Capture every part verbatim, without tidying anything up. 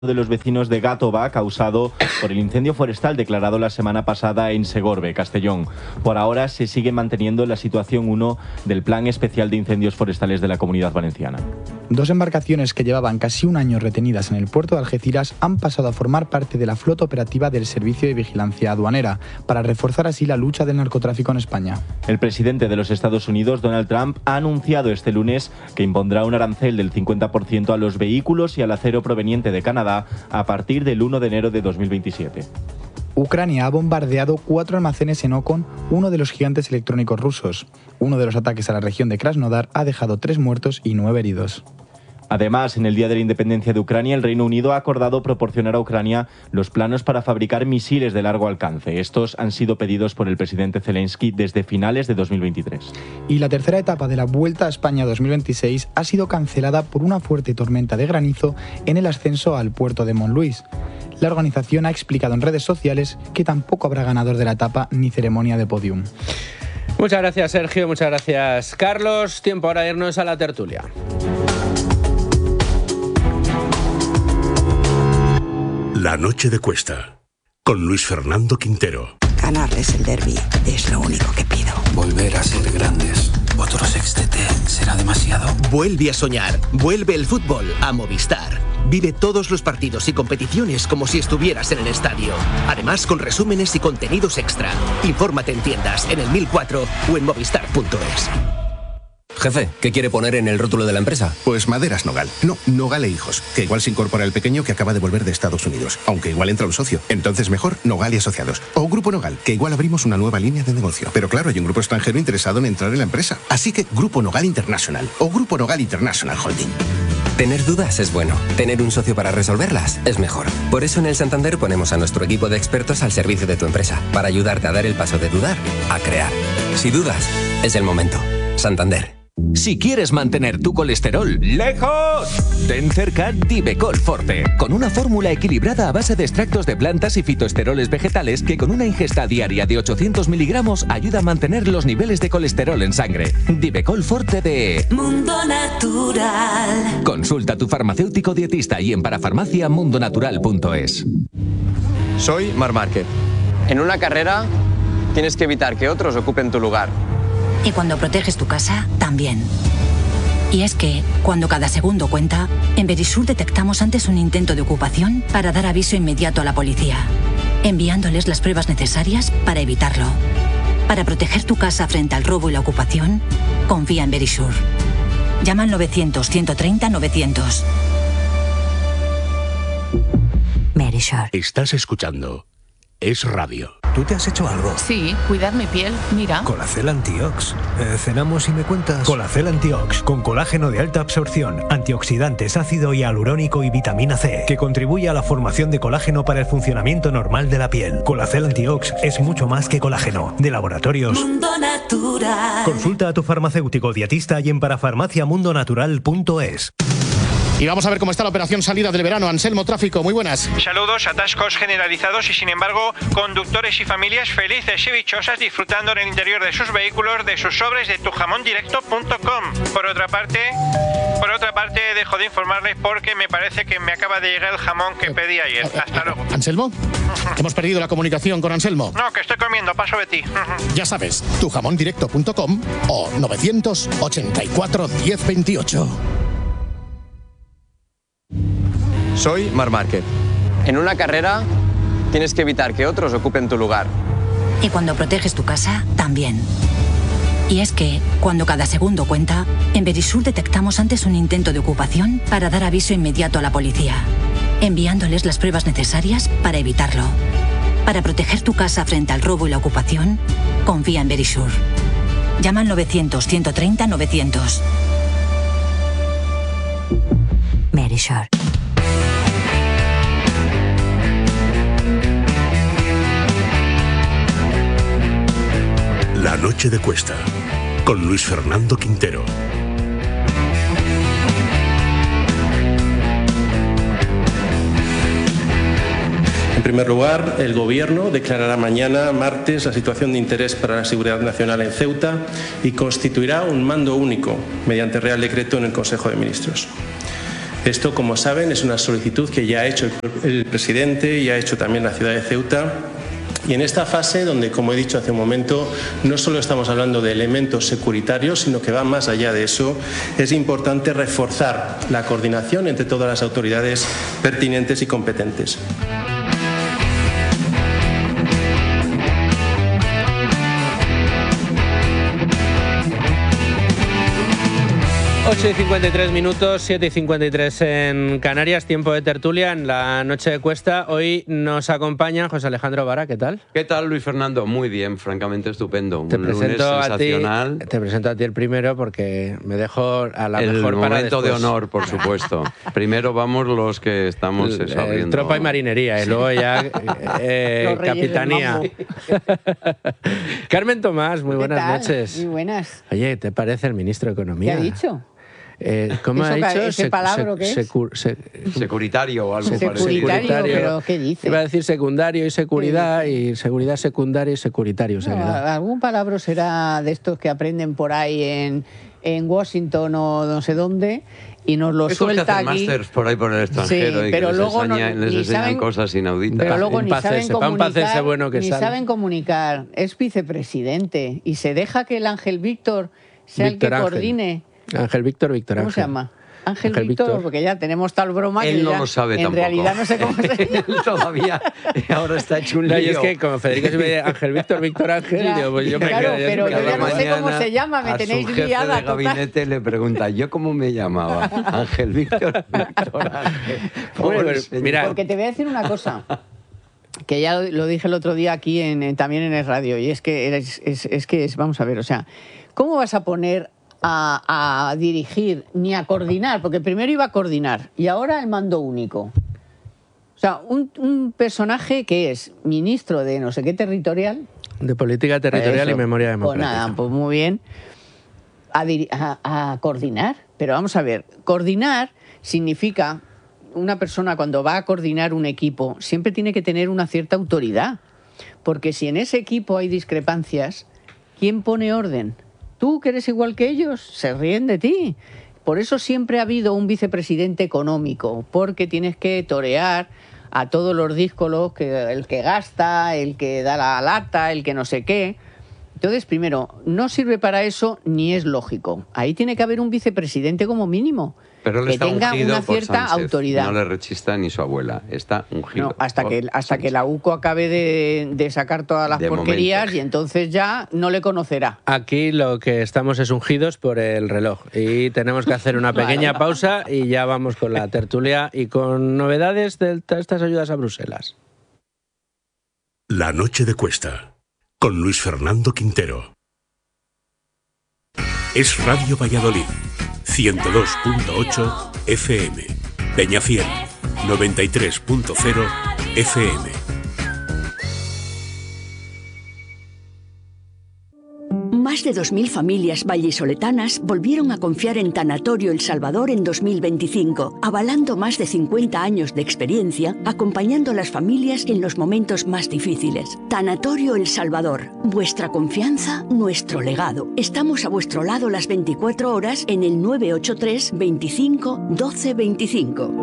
de los vecinos de Gátova causado por el incendio forestal declarado la semana pasada en Segorbe, Castellón. Por ahora se sigue manteniendo la situación uno del Plan Especial de Incendios Forestales de la Comunidad Valenciana. Dos embarcaciones que llevaban casi un año retenidas en el puerto de Algeciras han pasado a formar parte de la flota operativa del Servicio de Vigilancia Aduanera, para reforzar así la lucha del narcotráfico en España. El presidente de los Estados Unidos, Donald Trump, ha anunciado este lunes que impondrá un arancel del cincuenta por ciento a los vehículos y al acero proveniente de Canadá a partir del uno de enero de dos mil veintisiete. Ucrania ha bombardeado cuatro almacenes en Okon, uno de los gigantes electrónicos rusos. Uno de los ataques a la región de Krasnodar ha dejado tres muertos y nueve heridos. Además, en el Día de la Independencia de Ucrania, el Reino Unido ha acordado proporcionar a Ucrania los planos para fabricar misiles de largo alcance. Estos han sido pedidos por el presidente Zelensky desde finales de dos mil veintitrés. Y la tercera etapa de la Vuelta a España dos mil veintiséis ha sido cancelada por una fuerte tormenta de granizo en el ascenso al puerto de Montluís. La organización ha explicado en redes sociales que tampoco habrá ganador de la etapa ni ceremonia de podium. Muchas gracias, Sergio. Muchas gracias, Carlos. Tiempo ahora de irnos a la tertulia. La noche de Cuesta, con Luis Fernando Quintero. Ganarles el derbi es lo único que pido. Volver a ser grandes. Otro sextete será demasiado. Vuelve a soñar. Vuelve el fútbol a Movistar. Vive todos los partidos y competiciones como si estuvieras en el estadio. Además, con resúmenes y contenidos extra. Infórmate en tiendas, en el mil cuatro o en movistar punto es. Jefe, ¿qué quiere poner en el rótulo de la empresa? Pues Maderas Nogal. No, Nogal e Hijos, que igual se incorpora el pequeño que acaba de volver de Estados Unidos, aunque igual entra un socio. Entonces mejor Nogal y Asociados. O Grupo Nogal, que igual abrimos una nueva línea de negocio. Pero claro, hay un grupo extranjero interesado en entrar en la empresa. Así que Grupo Nogal International o Grupo Nogal International Holding. Tener dudas es bueno. Tener un socio para resolverlas es mejor. Por eso en el Santander ponemos a nuestro equipo de expertos al servicio de tu empresa, para ayudarte a dar el paso de dudar a crear. Si dudas, es el momento. Santander. Si quieres mantener tu colesterol lejos, ten cerca Divecol Forte, con una fórmula equilibrada a base de extractos de plantas y fitoesteroles vegetales que con una ingesta diaria de ochocientos miligramos ayuda a mantener los niveles de colesterol en sangre. Divecol Forte de Mundo Natural. Consulta a tu farmacéutico dietista y en parafarmacia mundo natural punto es. Soy Marc Márquez. En una carrera tienes que evitar que otros ocupen tu lugar. Y cuando proteges tu casa, también. Y es que, cuando cada segundo cuenta, en Verisur detectamos antes un intento de ocupación para dar aviso inmediato a la policía, enviándoles las pruebas necesarias para evitarlo. Para proteger tu casa frente al robo y la ocupación, confía en Verisur. Llama al novecientos, ciento treinta, novecientos. Verisur. Estás escuchando Es Radio. ¿Tú te has hecho algo? Sí, cuidar mi piel, mira. Colacel Antiox. Eh, ¿Cenamos y me cuentas? Colacel Antiox, con colágeno de alta absorción, antioxidantes, ácido hialurónico y vitamina C, que contribuye a la formación de colágeno para el funcionamiento normal de la piel. Colacel Antiox es mucho más que colágeno. De Laboratorios Mundo Natural. Consulta a tu farmacéutico dietista y en parafarmacia mundo natural punto es. Y vamos a ver cómo está la operación salida del verano. Anselmo Tráfico, muy buenas. Saludos, atascos generalizados y sin embargo conductores y familias felices y dichosas disfrutando en el interior de sus vehículos de sus sobres de tu jamón directo punto com. Por otra parte, por otra parte dejo de informarles porque me parece que me acaba de llegar el jamón que pedí ayer. Hasta luego. ¿Anselmo? Hemos perdido la comunicación con Anselmo. No, que estoy comiendo, paso de ti. Ya sabes, tu jamón directo punto com o novecientos ochenta y cuatro, diez veintiocho. Soy Marc Márquez. En una carrera tienes que evitar que otros ocupen tu lugar. Y cuando proteges tu casa, también. Y es que, cuando cada segundo cuenta, en Verisur detectamos antes un intento de ocupación para dar aviso inmediato a la policía, enviándoles las pruebas necesarias para evitarlo. Para proteger tu casa frente al robo y la ocupación, confía en Verisur. Llama al novecientos, ciento treinta, novecientos. Verisur. La noche de Cuesta, con Luis Fernando Quintero. En primer lugar, el Gobierno declarará mañana, martes, la situación de interés para la seguridad nacional en Ceuta y constituirá un mando único mediante Real Decreto en el Consejo de Ministros. Esto, como saben, es una solicitud que ya ha hecho el presidente y ha hecho también la ciudad de Ceuta. Y en esta fase, donde, como he dicho hace un momento, no solo estamos hablando de elementos securitarios, sino que va más allá de eso, es importante reforzar la coordinación entre todas las autoridades pertinentes y competentes. ocho y cincuenta y tres minutos, siete y cincuenta y tres en Canarias, tiempo de tertulia en la noche de Cuesta. Hoy nos acompaña José Alejandro Vara, ¿qué tal? ¿Qué tal, Luis Fernando? Muy bien, francamente estupendo. Te Un presento lunes a ti, sensacional. te presento a ti el primero porque me dejo a la el mejor para momento después. de honor, por supuesto. Primero vamos los que estamos El- eso, el abriendo. tropa y marinería y luego ya eh, Los reyes del capitanía. mambo. Carmen Tomás, muy ¿Qué buenas tal? noches. Muy buenas. Oye, ¿te parece el ministro de ¿Qué Economía? ha dicho? Eh, ¿Cómo ¿Eso ha ca- dicho? ese palabra qué es? secu- se- Securitario o algo Securitario, parecido. pero ¿qué dice? Iba a decir secundario y seguridad, y seguridad secundaria y securitario. o sea, No, que no. algún palabra será de estos que aprenden por ahí en, en Washington o no sé dónde y nos lo Estos que suelta hacen aquí. másters por ahí por el extranjero Sí, y pero que les, luego no- enseña- les ni enseñan saben- cosas inauditas. Pero luego ni saben Para un pacese comunicar, bueno que ni sale. saben comunicar. Es vicepresidente y se deja que el Ángel Víctor sea Víctor el que Ángel. coordine. Ángel Víctor, Víctor ¿Cómo Ángel. se llama? Ángel, Ángel Víctor, Víctor. porque ya tenemos tal broma Él que no ya lo sabe en tampoco. realidad no sé cómo se llama. Él todavía ahora está hecho un No, lío. y es que como Federico se me dice Ángel Víctor, Víctor Ángel, Ya, digo, pues yo me claro, quedo. pero yo ya no sé cómo mañana se llama, me a tenéis su jefe liada de total. gabinete le pregunta, ¿yo cómo me llamaba? Ángel Víctor, Víctor Ángel. Pobre Bueno, pues, señor. mira, Porque te voy a decir una cosa, que ya lo, lo dije el otro día aquí en, en- también en el radio, y es que es, es- es que es, vamos a ver, o sea, ¿cómo vas a poner a, a dirigir ni a coordinar? Porque primero iba a coordinar y ahora el mando único. O sea, un, un personaje que es ministro de no sé qué territorial. de política territorial Eso. y memoria Pues democrática. nada, pues muy bien. A, diri- a- a coordinar. Pero vamos a ver, coordinar significa, una persona cuando va a coordinar un equipo siempre tiene que tener una cierta autoridad. Porque si en ese equipo hay discrepancias, ¿quién pone orden? Tú, que eres igual que ellos, se ríen de ti. Por eso siempre ha habido un vicepresidente económico, porque tienes que torear a todos los díscolos, que el que gasta, el que da la lata, el que no sé qué. Entonces, primero, no sirve para eso ni es lógico. Ahí tiene que haber un vicepresidente como mínimo, Pero él que está tenga ungido una por cierta Sánchez. autoridad. No le rechista ni su abuela. Está ungido. No, hasta por que, hasta Sánchez. que la U C O acabe de, de sacar todas las De porquerías momento. y entonces ya no le conocerá. Aquí lo que estamos es ungidos por el reloj y tenemos que hacer una pequeña pausa y ya vamos con la tertulia y con novedades de estas ayudas a Bruselas. La noche de Cuesta, con Luis Fernando Quintero. Es Radio Valladolid, ciento dos punto ocho F M. Peñafiel, noventa y tres punto cero F M. Más de dos mil familias vallisoletanas volvieron a confiar en Tanatorio El Salvador en dos mil veinticinco, avalando más de cincuenta años de experiencia, acompañando a las familias en los momentos más difíciles. Tanatorio El Salvador, vuestra confianza, nuestro legado. Estamos a vuestro lado las veinticuatro horas en el nueve ocho tres, veinticinco, doce veinticinco.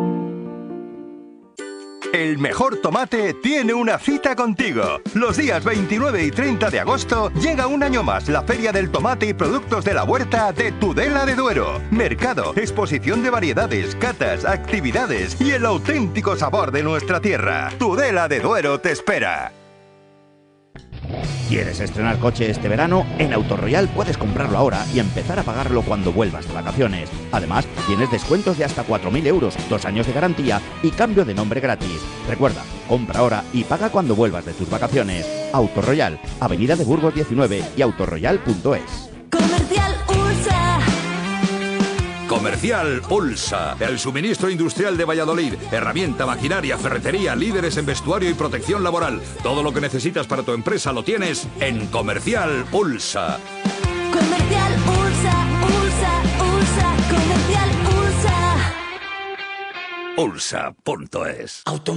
El mejor tomate tiene una cita contigo. Los días veintinueve y treinta de agosto llega un año más la Feria del Tomate y Productos de la Huerta de Tudela de Duero. Mercado, exposición de variedades, catas, actividades y el auténtico sabor de nuestra tierra. Tudela de Duero te espera. ¿Quieres estrenar coche este verano? En Autoroyal puedes comprarlo ahora y empezar a pagarlo cuando vuelvas de vacaciones. Además, tienes descuentos de hasta cuatro mil euros, dos años de garantía y cambio de nombre gratis. Recuerda, compra ahora y paga cuando vuelvas de tus vacaciones. Autoroyal, Avenida de Burgos diecinueve y autoroyal punto es. Comercial Ursa. Comercial Ulsa, el suministro industrial de Valladolid. Herramienta, maquinaria, ferretería, líderes en vestuario y protección laboral. Todo lo que necesitas para tu empresa lo tienes en Comercial Ulsa. Comercial Ursa, Ursa, Ursa, Comercial Ursa. Ulsa punto es.